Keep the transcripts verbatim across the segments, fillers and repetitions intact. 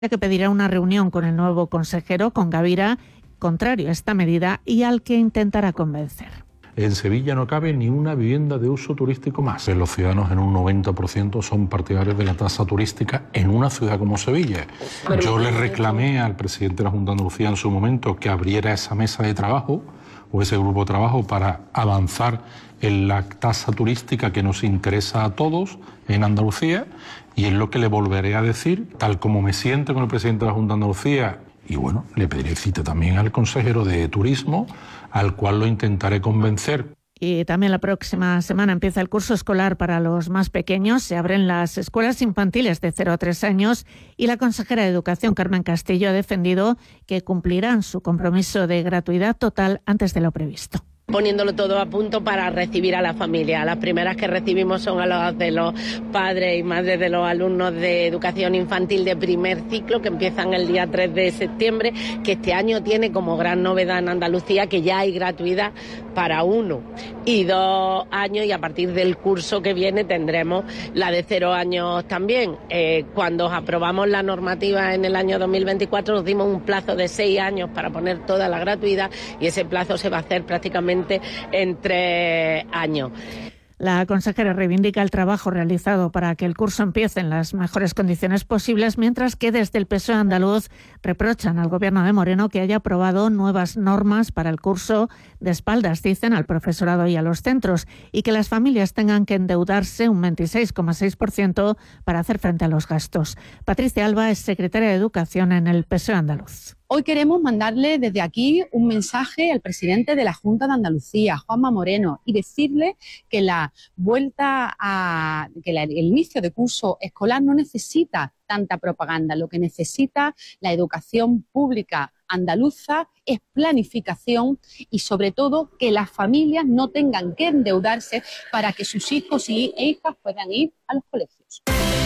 que pedirá una reunión con el nuevo consejero, con Gavira, contrario a esta medida y al que intentará convencer. En Sevilla no cabe ni una vivienda de uso turístico más. Los ciudadanos en un noventa por ciento son partidarios de la tasa turística en una ciudad como Sevilla. Yo le reclamé al presidente de la Junta de Andalucía en su momento que abriera esa mesa de trabajo o ese grupo de trabajo para avanzar en la tasa turística que nos interesa a todos en Andalucía, y es lo que le volveré a decir, tal como me siento con el presidente de la Junta de Andalucía. Y bueno, le pediré cita también al consejero de Turismo, al cual lo intentaré convencer. Y también la próxima semana empieza el curso escolar para los más pequeños. Se abren las escuelas infantiles de cero a tres años y la consejera de Educación, Carmen Castillo, ha defendido que cumplirán su compromiso de gratuidad total antes de lo previsto. Poniéndolo todo a punto para recibir a la familia. Las primeras que recibimos son a las de los padres y madres de los alumnos de educación infantil de primer ciclo, que empiezan el día tres de septiembre, que este año tiene como gran novedad en Andalucía que ya hay gratuidad para uno y dos años, y a partir del curso que viene tendremos la de cero años también. Eh, cuando aprobamos la normativa en el año dos mil veinticuatro nos dimos un plazo de seis años para poner toda la gratuidad, y ese plazo se va a hacer prácticamente en tres años. La consejera reivindica el trabajo realizado para que el curso empiece en las mejores condiciones posibles, mientras que desde el P S O E andaluz reprochan al Gobierno de Moreno que haya aprobado nuevas normas para el curso de espaldas, dicen, al profesorado y a los centros, y que las familias tengan que endeudarse un veintiséis coma seis por ciento para hacer frente a los gastos. Patricia Alba es secretaria de Educación en el P S O E andaluz. Hoy queremos mandarle desde aquí un mensaje al presidente de la Junta de Andalucía, Juanma Moreno, y decirle que la vuelta a que la, el inicio de curso escolar no necesita tanta propaganda. Lo que necesita la educación pública andaluza es planificación y, sobre todo, que las familias no tengan que endeudarse para que sus hijos y hijas puedan ir a los colegios.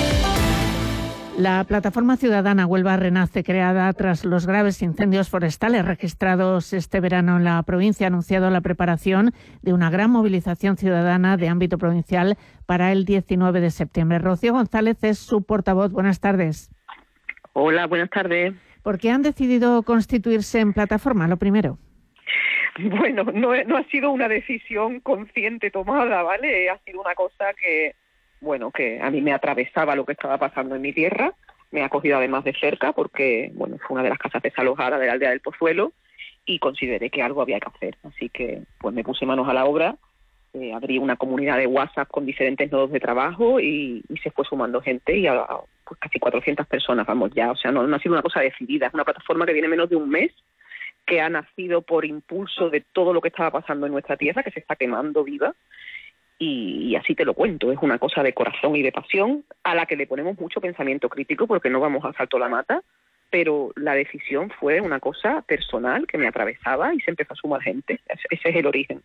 La plataforma ciudadana Huelva Renace, creada tras los graves incendios forestales registrados este verano en la provincia, ha anunciado la preparación de una gran movilización ciudadana de ámbito provincial para el diecinueve de septiembre. Rocío González es su portavoz. Buenas tardes. Hola, buenas tardes. ¿Por qué han decidido constituirse en plataforma, lo primero? Bueno, no, no ha sido una decisión consciente tomada, ¿vale? Ha sido una cosa que... bueno, que a mí me atravesaba lo que estaba pasando en mi tierra, me ha cogido además de cerca porque, bueno, fue una de las casas desalojadas de la aldea del Pozuelo y consideré que algo había que hacer. Así que, pues me puse manos a la obra, eh, abrí una comunidad de WhatsApp con diferentes nodos de trabajo y, y se fue sumando gente y a, a, pues casi cuatrocientas personas, vamos ya. O sea, no, no ha sido una cosa decidida, es una plataforma que viene menos de un mes, que ha nacido por impulso de todo lo que estaba pasando en nuestra tierra, que se está quemando viva. Y, y así te lo cuento, es una cosa de corazón y de pasión a la que le ponemos mucho pensamiento crítico porque no vamos a salto la mata, pero la decisión fue una cosa personal que me atravesaba y se empezó a sumar gente. Ese es el origen.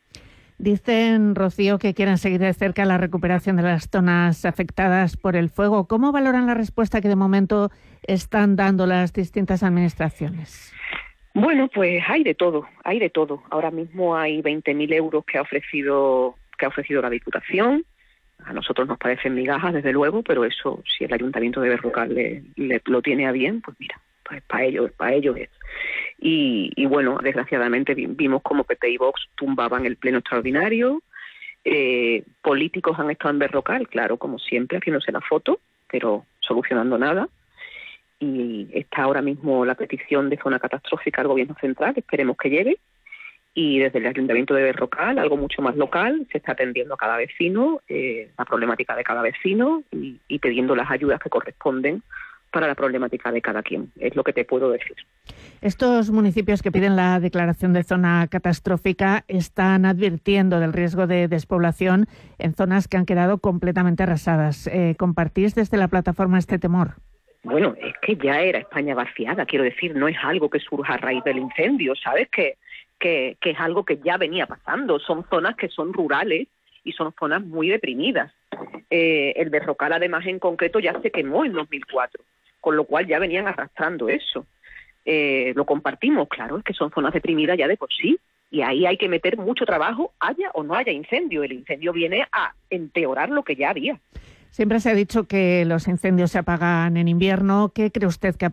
Dicen, Rocío, que quieren seguir de cerca la recuperación de las zonas afectadas por el fuego. ¿Cómo valoran la respuesta que de momento están dando las distintas administraciones? Bueno, pues hay de todo, hay de todo. Ahora mismo hay veinte mil euros que ha ofrecido... que ha ofrecido la Diputación. A nosotros nos parecen migajas, desde luego, pero eso, si el Ayuntamiento de Berrocal le, le, lo tiene a bien, pues mira, pues para ellos, para ellos es. Y, y bueno, desgraciadamente vimos como P P y Vox tumbaban el pleno extraordinario. Eh, políticos han estado en Berrocal, claro, como siempre, haciéndose la foto, pero solucionando nada. Y está ahora mismo la petición de zona catastrófica al Gobierno Central, esperemos que llegue. Y desde el Ayuntamiento de Berrocal, algo mucho más local, se está atendiendo a cada vecino, eh, la problemática de cada vecino y, y pidiendo las ayudas que corresponden para la problemática de cada quien. Es lo que te puedo decir. Estos municipios que piden la declaración de zona catastrófica están advirtiendo del riesgo de despoblación en zonas que han quedado completamente arrasadas. Eh, ¿Compartís desde la plataforma este temor? Bueno, es que ya era España vaciada, quiero decir, no es algo que surja a raíz del incendio, ¿sabes? Que Que, que es algo que ya venía pasando. Son zonas que son rurales y son zonas muy deprimidas. Eh, el Berrocal, además, en concreto, ya se quemó en dos mil cuatro, con lo cual ya venían arrastrando eso. Eh, lo compartimos, claro, es que son zonas deprimidas ya de por sí, y ahí hay que meter mucho trabajo, haya o no haya incendio. El incendio viene a empeorar lo que ya había. Siempre se ha dicho que los incendios se apagan en invierno. ¿Qué cree usted que ha